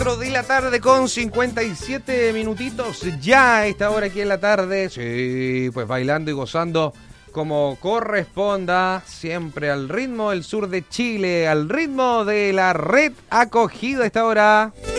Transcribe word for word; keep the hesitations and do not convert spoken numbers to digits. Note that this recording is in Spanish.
De la tarde con cincuenta y siete minutitos ya a esta hora aquí en la tarde, sí, pues bailando y gozando como corresponda, siempre al ritmo del sur de Chile, al ritmo de la red acogida a esta hora.